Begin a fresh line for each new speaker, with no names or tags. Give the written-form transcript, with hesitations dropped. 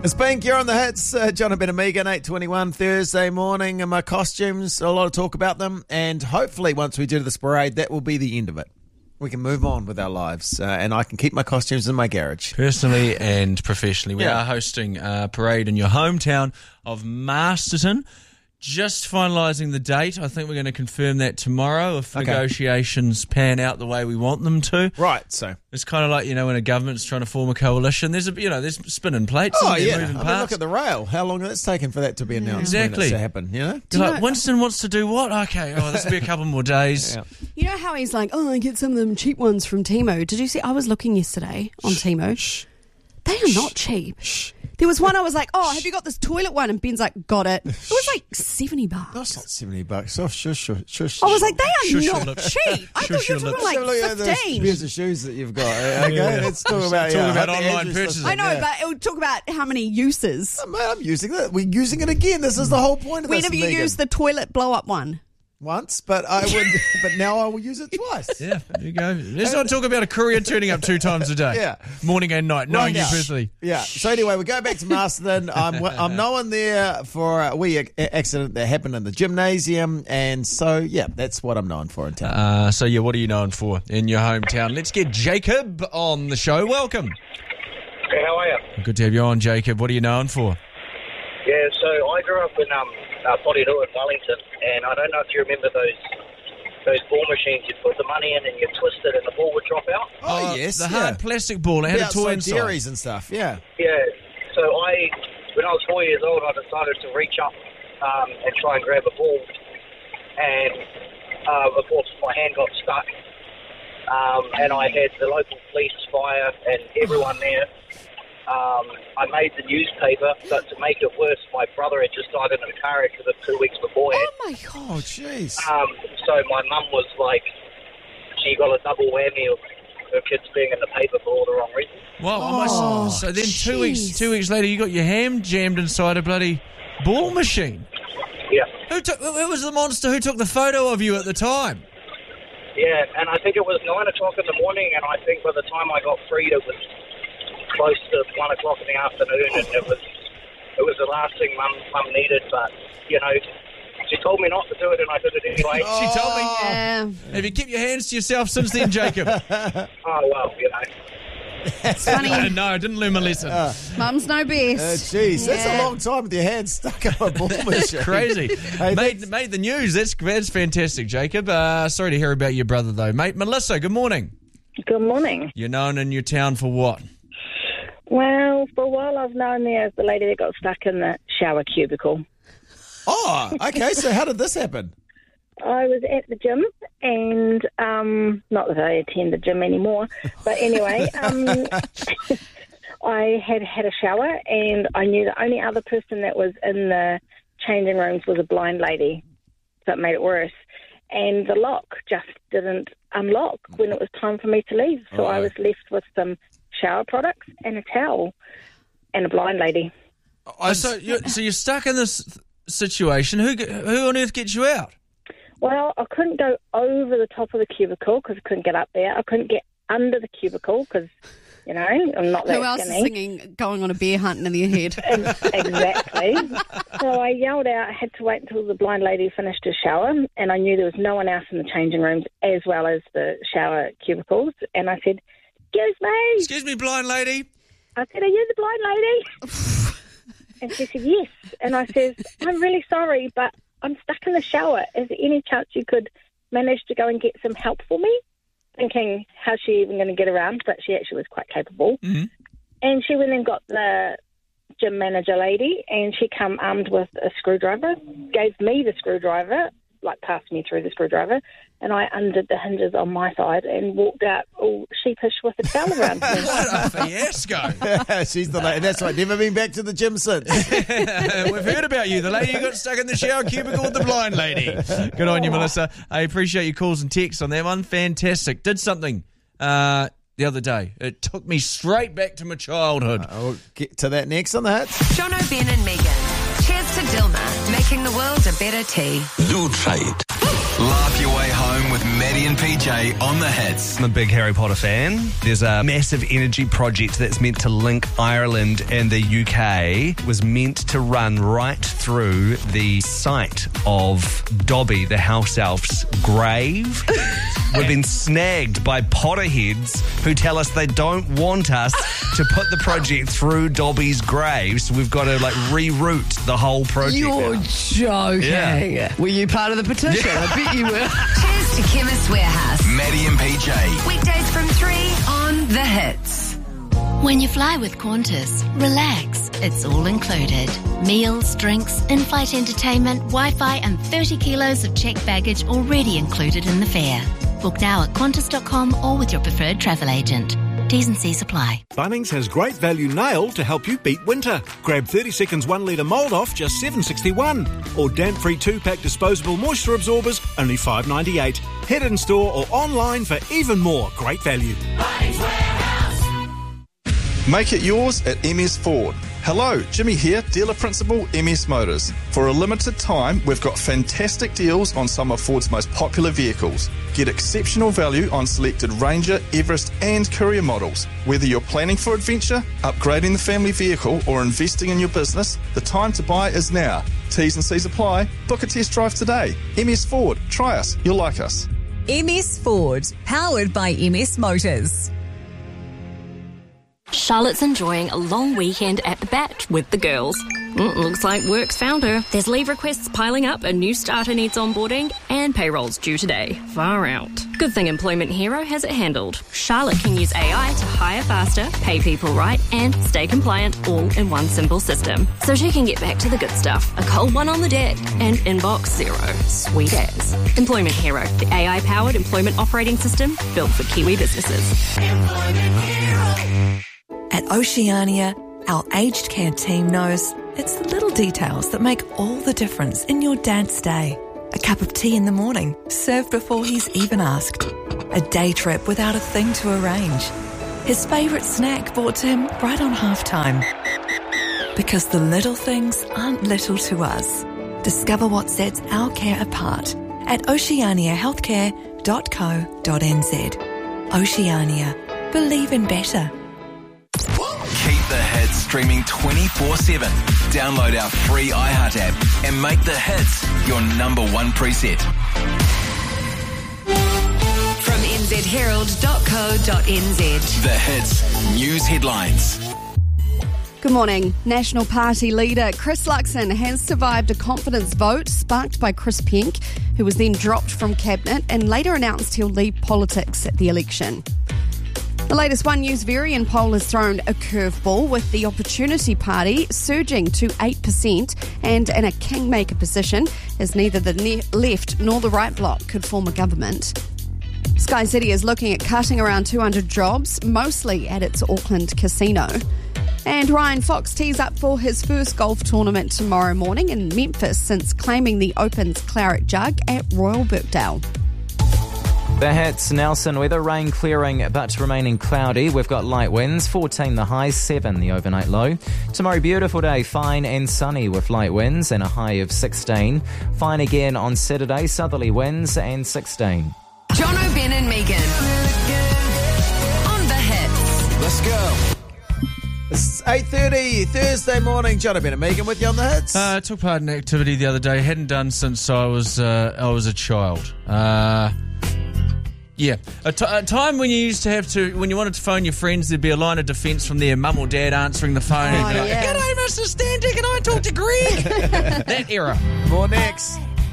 It's Pink, you're on the hits. John and Ben and Megan, 8:21 Thursday morning. And my costumes, a lot of talk about them. And hopefully once we do this parade, that will be the end of it. We can move on with our lives. And I can keep my costumes in my garage.
Personally and professionally, we are hosting a parade in your hometown of Masterton. Just finalising the date. I think we're going to confirm that tomorrow if negotiations pan out the way we want them to.
Right, so
it's kind of like, when a government's trying to form a coalition, there's there's spinning plates. Moving parts.
Look at the rail. How long has it taken for that to be announced?
Exactly.
To happen,
Winston wants to do what? Okay, this will be a couple more days.
Yeah.
You know how he's like, I get some of them cheap ones from Timo. Did you see? I was looking yesterday on Timo. They are not cheap. There was one I was like, have you got this toilet one? And Ben's like, got it. It was like $70.
That's not $70. Oh, shush.
I was like, they are not cheap. I thought you were talking like 15.
Here's the shoes that you've got. Okay, let's talk about
online purchases.
I know, but it would talk about how many uses.
Oh, mate, I'm using that. We're using it again. This is the whole point of this.
When have you used the toilet blow-up one?
Once, but but now I will use it twice.
Yeah, there you go. Let's not talk about a courier turning up 2 times a day.
Yeah.
Morning and night, knowing you personally.
Yeah. So anyway, we go back to Masterton. I'm known there for a wee accident that happened in the gymnasium, and so that's what I'm known for in town.
What are you known for in your hometown? Let's get Jacob on the show. Welcome.
Hey, how are you?
Good to have you on, Jacob. What are you known for?
Yeah, so I grew up in Porirua in Wellington, and I don't know if you remember those ball machines. You put the money in and you twist it and the ball would drop out.
Oh, yes.
The hard plastic ball. It had a toy inside.
Dairies and stuff, yeah.
Yeah, so when I was 4 years old, I decided to reach up and try and grab a ball. And, of course, my hand got stuck. And I had the local police, fire, and everyone there. I made the newspaper, but to make it worse, my brother had just died in a car accident 2 weeks beforehand.
Oh, my God.
Oh, jeez.
So my mum was like, she got a double whammy of her kids being in the paper for all the wrong reasons.
Well, so then 2 weeks later, you got your ham jammed inside a bloody ball machine.
Yeah.
Who was the monster who took the photo of you at the time?
Yeah, and I think it was 9 o'clock in the morning, and I think by the time I got freed, it was close to 1 o'clock in the afternoon, and it was the last thing Mum needed, but, she told me not to do it, and I did it anyway.
She told me.
Yeah.
Have you kept your hands to yourself since then, Jacob?
Oh, well,
It's funny.
No, I didn't learn my lesson.
Mums know best.
Jeez, that's a long time with your hands stuck up a ball machine.
Crazy.
Hey,
made the news. That's fantastic, Jacob. Sorry to hear about your brother, though. Mate, Melissa, good morning.
Good morning.
You're known in your town for what?
Well, for a while I've known me as the lady that got stuck in the shower cubicle.
Oh, okay. So how did this happen?
I was at the gym, and not that I attend the gym anymore, but anyway, I had a shower, and I knew the only other person that was in the changing rooms was a blind lady, so it made it worse. And the lock just didn't unlock when it was time for me to leave, so I was left with some shower products and a towel and a blind lady.
So you're stuck in this situation. Who on earth gets you out?
Well, I couldn't go over the top of the cubicle because I couldn't get up there. I couldn't get under the cubicle because, I'm not that skinny.
Who else is singing Going on a Bear Hunt in your head?
Exactly. So I yelled out. I had to wait until the blind lady finished her shower, and I knew there was no one else in the changing rooms as well as the shower cubicles. And I said, "Excuse me."
Excuse me, blind lady.
I said, "Are you the blind lady?" And she said, "Yes." And I said, "I'm really sorry, but I'm stuck in the shower. Is there any chance you could manage to go and get some help for me?" Thinking, how's she even going to get around? But she actually was quite capable.
Mm-hmm.
And she went and got the gym manager lady, and she come armed with a screwdriver, gave me the screwdriver, passed me through the screwdriver, and I undid the hinges on my side and walked out all sheepish with a towel around me.
What a fiasco.
She's the lady. That's right. Never been back to the gym since.
We've heard about you. The lady who got stuck in the shower cubicle with the blind lady. Good on you, Melissa. I appreciate your calls and texts on that one. Fantastic. Did something the other day. It took me straight back to my childhood.
We'll get to that next on the hits.
Jono, Ben and Megan. Cheers to Dilma, making the world a better tea.
You try it.
Laugh your way home with Maddie and PJ on the hits.
I'm a big Harry Potter fan. There's a massive energy project that's meant to link Ireland and the UK. It was meant to run right through the site of Dobby, the house elf's grave. We've been snagged by Potterheads who tell us they don't want us to put the project through Dobby's grave, so we've got to reroute the whole project.
You're
now.
joking.
Yeah.
Were you part of the petition?
Yeah.
I bet you were.
Cheers to Chemist Warehouse.
Maddie and PJ.
Weekdays from 3 on The Hits.
When you fly with Qantas, relax. It's all included. Meals, drinks, in-flight entertainment, Wi-Fi and 30 kilos of checked baggage already included in the fare. Book now at Qantas.com or with your preferred travel agent. T's and C's apply.
Bunnings has great value nail to help you beat winter. Grab 30 seconds 1 litre mould off, just $7.61. Or damp-free 2-pack disposable moisture absorbers, only $5.98. Head in store or online for even more great value.
Bunnings Warehouse.
Make it yours at MS Ford. Hello, Jimmy here, dealer principal, MS Motors. For a limited time, we've got fantastic deals on some of Ford's most popular vehicles. Get exceptional value on selected Ranger, Everest and Courier models. Whether you're planning for adventure, upgrading the family vehicle or investing in your business, the time to buy is now. T's and C's apply. Book a test drive today. MS Ford. Try us. You'll like us.
MS Ford, powered by MS Motors.
Charlotte's enjoying a long weekend at the Bat with the girls. Looks like work's found her. There's leave requests piling up, a new starter needs onboarding, and payroll's due today. Far out. Good thing Employment Hero has it handled. Charlotte can use AI to hire faster, pay people right, and stay compliant all in one simple system. So she can get back to the good stuff. A cold one on the deck and inbox zero. Sweet as. Employment Hero, the AI-powered employment operating system built for Kiwi businesses.
Employment Hero.
At Oceania, our aged care team knows it's the little details that make all the difference in your dad's day. A cup of tea in the morning, served before he's even asked. A day trip without a thing to arrange. His favourite snack brought to him right on halftime. Because the little things aren't little to us. Discover what sets our care apart at oceaniahealthcare.co.nz. Oceania. Believe in better.
Keep the hits streaming 24/7. Download our free iHeart app and make the hits your number one preset.
From nzherald.co.nz.
The hits news headlines.
Good morning. National Party leader Chris Luxon has survived a confidence vote sparked by Chris Penk, who was then dropped from cabinet and later announced he'll leave politics at the election. The latest One News Varian poll has thrown a curveball, with the Opportunity Party surging to 8% and in a kingmaker position, as neither the left nor the right bloc could form a government. Sky City is looking at cutting around 200 jobs, mostly at its Auckland casino. And Ryan Fox tees up for his first golf tournament tomorrow morning in Memphis since claiming the Open's Claret Jug at Royal Birkdale.
The hits, Nelson, weather, rain clearing but remaining cloudy. We've got light winds, 14 the high, 7 the overnight low. Tomorrow, beautiful day, fine and sunny with light winds and a high of 16. Fine again on Saturday, southerly winds and 16.
John O'Ben and Megan. On The Hits.
Let's go.
It's 8:30 Thursday morning. John O'Ben and Megan with you on the hits.
Took part in an activity the other day. Hadn't done since I was a child. Yeah, a time when you used to have to, when you wanted to phone your friends, there'd be a line of defence from their mum or dad answering the phone.
Oh, yeah.
G'day, Mr. Stanley, can I talk to Greg? That era.
More next.